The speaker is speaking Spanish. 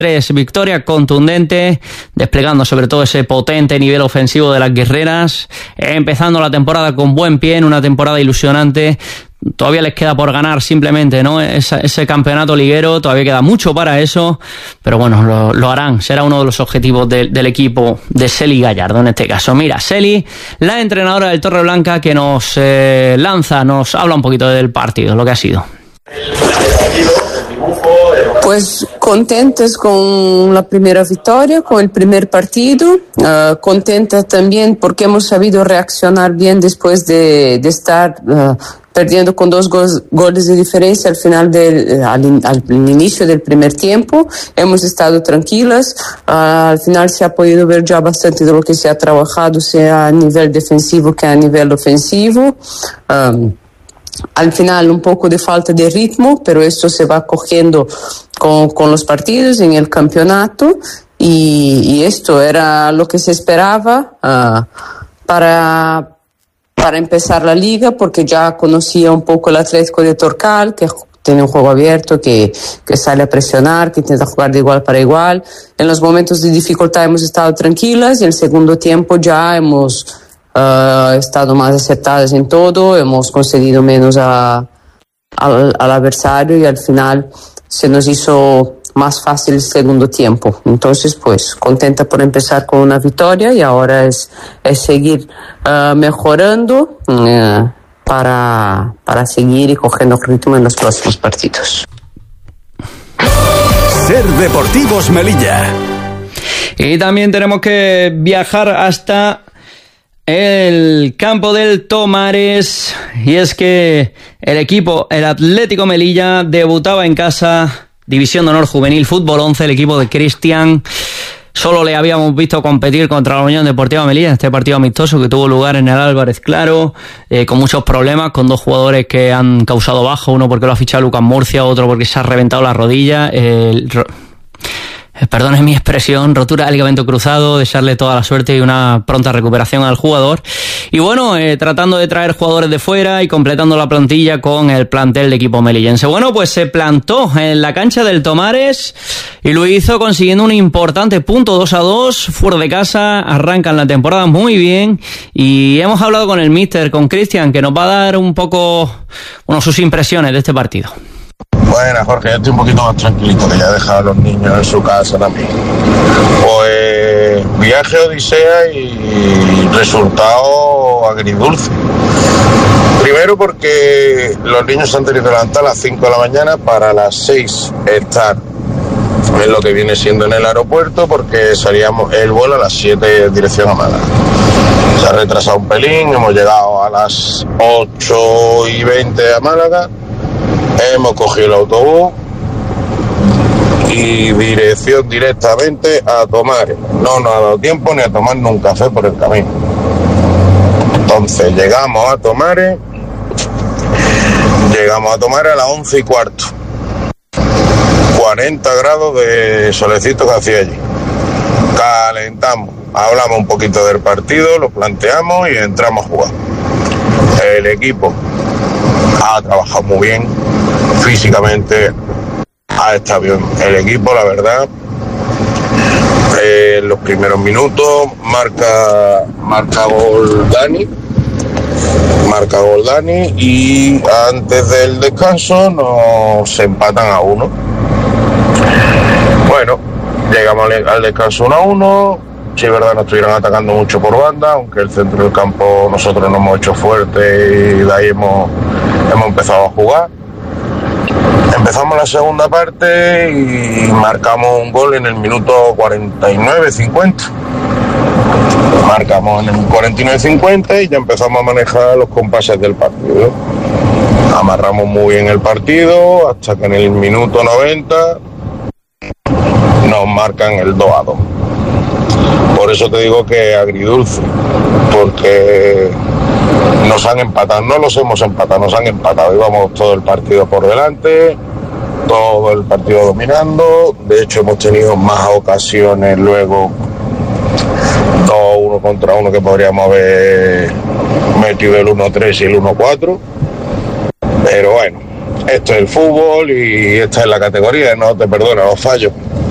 Victoria contundente, desplegando sobre todo ese potente nivel ofensivo de las guerreras, empezando la temporada con buen pie, en una temporada ilusionante. Todavía les queda por ganar simplemente, ¿no? Ese campeonato liguero, todavía queda mucho para eso, pero bueno, lo harán. Será uno de los objetivos del equipo de Celi Gallardo en este caso. Mira, Celi, la entrenadora del Torreblanca, que nos habla un poquito del partido, lo que ha sido. Pues contentas con la primera victoria, con el primer partido, contentas también porque hemos sabido reaccionar bien después de estar perdiendo con 2 goles de diferencia al final al inicio del primer tiempo. Hemos estado tranquilas, al final se ha podido ver ya bastante de lo que se ha trabajado, sea a nivel defensivo que a nivel ofensivo. Al final un poco de falta de ritmo, pero esto se va cogiendo con los partidos en el campeonato y esto era lo que se esperaba para empezar la liga, porque ya conocía un poco el Atlético de Torcal, que tiene un juego abierto, que sale a presionar, que intenta jugar de igual para igual. En los momentos de dificultad hemos estado tranquilas y en el segundo tiempo ya hemos estado más acertadas en todo, hemos concedido menos al adversario y al final se nos hizo más fácil el segundo tiempo. Entonces, pues, contenta por empezar con una victoria y ahora es seguir mejorando para seguir y cogiendo ritmo en los próximos partidos. Ser Deportivos Melilla. Y también tenemos que viajar hasta el campo del Tomares, y es que el Atlético Melilla debutaba en casa, División de Honor Juvenil Fútbol 11, el equipo de Cristian. Solo le habíamos visto competir contra la Unión Deportiva Melilla en este partido amistoso que tuvo lugar en el Álvarez Claro, con muchos problemas, con 2 jugadores que han causado baja, uno porque lo ha fichado Lucas Murcia, otro porque se ha reventado la rodilla. Perdone mi expresión, rotura del ligamento cruzado, desearle toda la suerte y una pronta recuperación al jugador. Y bueno, tratando de traer jugadores de fuera y completando la plantilla con el plantel de equipo melillense. Bueno, pues se plantó en la cancha del Tomares y lo hizo consiguiendo un importante punto, 2-2, fuera de casa. Arrancan la temporada muy bien y hemos hablado con el míster, con Cristian, que nos va a dar un poco, sus impresiones de este partido. Bueno, Jorge, ya estoy un poquito más tranquilito, que ya he dejado a los niños en su casa también. Pues viaje odisea y resultado agridulce. Primero porque los niños se han tenido que levantar a las 5 de la mañana para las 6 estar en lo que viene siendo en el aeropuerto, porque salíamos el vuelo a las 7 dirección a Málaga. Se ha retrasado un pelín, hemos llegado a las 8:20 a Málaga. Hemos cogido el autobús y dirección directamente a Tomares. No nos ha dado tiempo ni a tomarnos un café por el camino. Entonces llegamos a Tomares a las 11:15. 40 grados de solecito que hacía allí. Calentamos, hablamos un poquito del partido, lo planteamos y entramos a jugar. El equipo ha trabajado muy bien, físicamente ha estado bien el equipo, la verdad. En los primeros minutos marca gol Dani y antes del descanso nos empatan a 1. Bueno, llegamos al descanso 1-1. Sí, es verdad, nos estuvieron atacando mucho por banda, aunque el centro del campo nosotros nos hemos hecho fuerte y de ahí hemos empezado a jugar. Empezamos la segunda parte y marcamos un gol en el minuto 49-50. Marcamos en el 49-50 y ya empezamos a manejar los compases del partido. Amarramos muy bien el partido hasta que en el minuto 90 nos marcan el 2-2. Por eso te digo que agridulce, porque nos han empatado, no los hemos empatado, nos han empatado. Íbamos todo el partido por delante, todo el partido dominando. De hecho, hemos tenido más ocasiones luego, 2-1 contra 1, que podríamos haber metido el 1-3 y el 1-4. Pero bueno, esto es el fútbol y esta es la categoría, no te perdona los fallos.